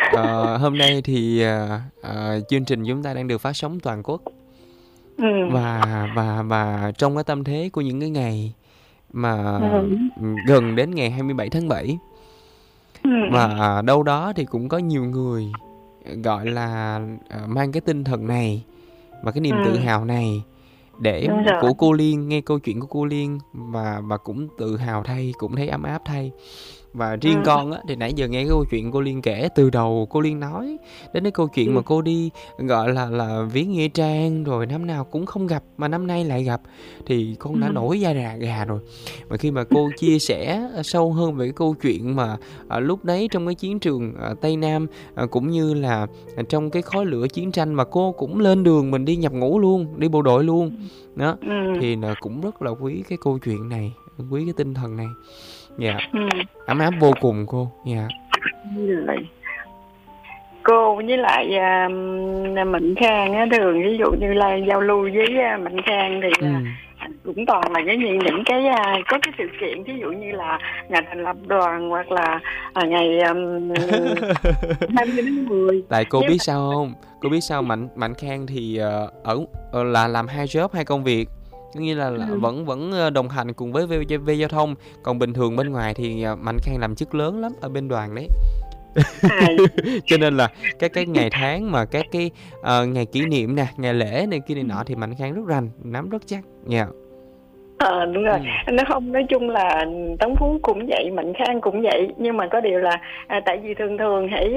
Hôm nay thì chương trình chúng ta đang được phát sóng toàn quốc, Ừ. và trong cái tâm thế của những cái ngày mà Ừ. gần đến ngày 27 tháng 7, Ừ. và đâu đó thì cũng có nhiều người gọi là mang cái tinh thần này và cái niềm tự Ừ. hào này để Đúng rồi. của cô Liên, nghe câu chuyện của cô Liên và cũng tự hào thay, cũng thấy ấm áp thay. Và riêng Ừ. con á thì nãy giờ nghe cái câu chuyện cô Liên kể, từ đầu cô Liên nói đến cái câu chuyện Ừ. mà cô đi gọi là viếng nghĩa trang, rồi năm nào cũng không gặp mà năm nay lại gặp, thì con đã Ừ. nổi da gà rồi. Mà khi mà cô chia sẻ sâu hơn về cái câu chuyện mà lúc đấy trong cái chiến trường Tây Nam, cũng như là trong cái khói lửa chiến tranh mà cô cũng lên đường mình đi nhập ngũ luôn, đi bộ đội luôn đó, Ừ. thì là cũng rất là quý cái câu chuyện này, quý cái tinh thần này. Dạ, Ừ. ấm áp vô cùng cô. Dạ. Rồi. Cô với lại Mạnh Khang á, thường ví dụ như là giao lưu với Mạnh Khang thì Ừ. cũng toàn là những cái có cái sự kiện, ví dụ như là ngày thành lập đoàn, hoặc là ngày 20 tháng 10. Tại cô Với biết sao không? Cô biết sao, Mạnh Mạnh Khang thì là làm hai job, hai công việc. Có nghĩa là ừ. vẫn đồng hành cùng với VV giao thông, còn bình thường bên ngoài thì Mạnh Khang làm chức lớn lắm ở bên đoàn đấy. À, Cho nên là các cái ngày tháng mà các cái ngày kỷ niệm nè, ngày lễ này kia này nọ thì Mạnh Khang rất rành, nắm rất chắc. Dạ. đúng Ừ. rồi. Nó không, nói chung là Tấn Phú cũng vậy, Mạnh Khang cũng vậy, nhưng mà có điều là tại vì thường thường hãy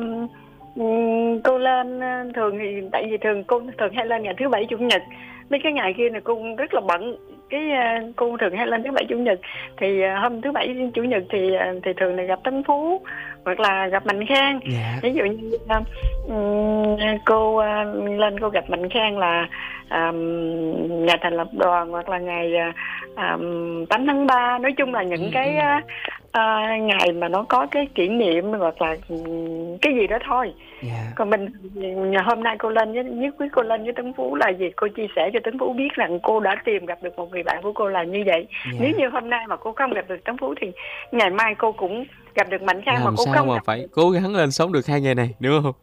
cô lên thường thì tại vì cô thường hay lên ngày thứ bảy chủ nhật, mấy cái ngày kia là cô rất là bận, cái cô thường hay lên thứ bảy chủ nhật, thì hôm thứ bảy chủ nhật thì thường là gặp Tấn Phú hoặc là gặp Mạnh Khang. Dạ. Ví dụ như cô lên cô gặp Mạnh Khang là ngày thành lập đoàn, hoặc là ngày 8 tháng 3, nói chung là những cái ngày mà nó có cái kỷ niệm hoặc là cái gì đó thôi. Dạ. Còn mình hôm nay cô lên với nhất quyết, cô lên với Tấn Phú là gì, cô chia sẻ cho Tấn Phú biết rằng cô đã tìm gặp được một người bạn của cô là như vậy. Nếu Dạ. như hôm nay mà cô không gặp được Tấn Phú thì ngày mai cô cũng gặp được Mạnh Khang mà Làm cô sao không mà gặp phải được. cố gắng lên sống được 2 ngày này, đúng không?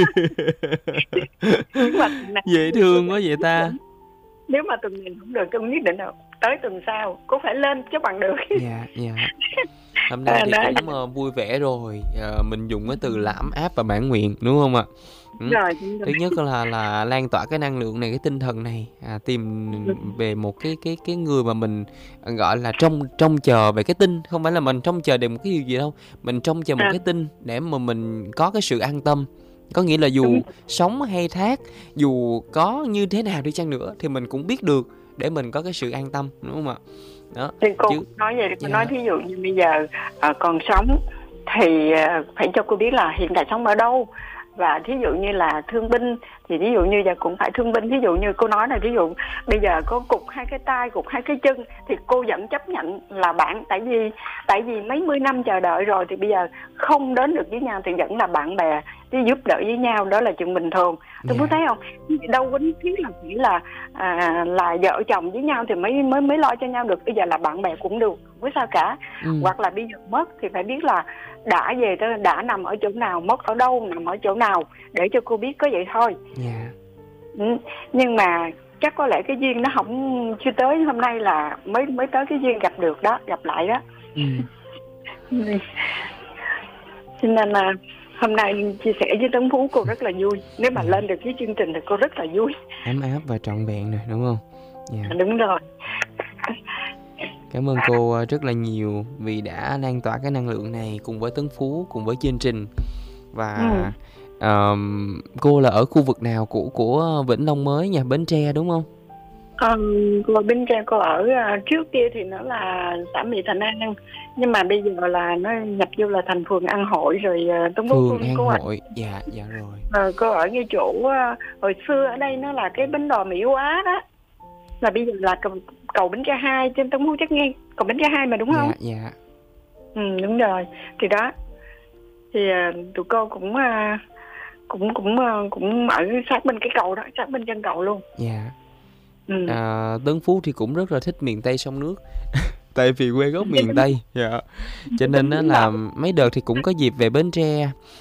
Nhưng mà Dễ thương quá vậy ta. nếu mà tuần này không được, tôi nhất định là tới tuần sau cô phải lên cho bằng được. Dạ. Dạ. Hôm nay thì Đó. cũng vui vẻ rồi. Mình dùng cái từ là ấm áp và mãn nguyện, đúng không ạ? Rồi. Thứ nhất là lan tỏa cái năng lượng này, cái tinh thần này, tìm về một cái người mà mình gọi là trông chờ về cái tin, không phải là mình trông chờ được một cái điều gì đâu, mình trông chờ một cái tin để mà mình có cái sự an tâm. Có nghĩa là dù Đúng. sống hay thác, dù có như thế nào đi chăng nữa thì mình cũng biết được để mình có cái sự an tâm, đúng không ạ? Đó. Thì cô Chứ nói vậy, cô dạ. nói thí dụ như bây giờ còn sống thì phải cho cô biết là hiện tại sống ở đâu, và thí dụ như là thương binh thì ví dụ như giờ cũng phải thương binh, thí dụ như cô nói là ví dụ bây giờ có cụt hai cái tay, cụt hai cái chân, thì cô vẫn chấp nhận là bạn, tại vì mấy mươi năm chờ đợi rồi thì bây giờ không đến được với nhau thì vẫn là bạn bè, thì giúp đỡ với nhau, đó là chuyện bình thường. Tôi muốn thấy không, đâu có nhất thiết là chỉ là vợ chồng với nhau thì mới lo cho nhau được, bây giờ là bạn bè cũng được, không có sao cả. Hoặc là bây giờ mất thì phải biết là đã về tới, đã nằm ở chỗ nào, mất ở đâu, nằm ở chỗ nào, để cho cô biết, có vậy thôi. Dạ. Nhưng mà chắc có lẽ cái duyên nó không chưa tới, hôm nay là mới tới cái duyên gặp được đó, gặp lại đó. Cho nên là hôm nay chia sẻ với Tấn Phú cô rất là vui, nếu mà lên được với chương trình thì cô rất là vui, ấm áp và trọn vẹn rồi, đúng không? Dạ. Đúng rồi. Cảm ơn cô rất là nhiều vì đã lan tỏa cái năng lượng này cùng với Tấn Phú, cùng với chương trình. Và cô là ở khu vực nào của Vĩnh Long mới, nhà Bến Tre đúng không? Cô ở Bến Tre, cô ở trước kia thì nó là xã Mỹ Thành An, nhưng mà bây giờ là nó nhập vô là thành phường An Hội rồi. Tấn Phú Phường An Hội. Dạ rồi. Cô ở ngay chỗ hồi xưa ở đây nó là cái bến đò Mỹ Hóa đó, là bây giờ là cầu Bến Tre 2, trên Tấn Phú chắc nghe cầu Bến Tre 2 mà, đúng không? Dạ. Đúng rồi. Thì đó, thì tụi cô cũng ở sát bên cái cầu đó, sát bên chân cầu luôn. Dạ. Tấn Phú thì cũng rất là thích miền Tây sông nước. Tại vì quê gốc miền Tây. Dạ. Cho nên là mấy đợt thì cũng có dịp về Bến Tre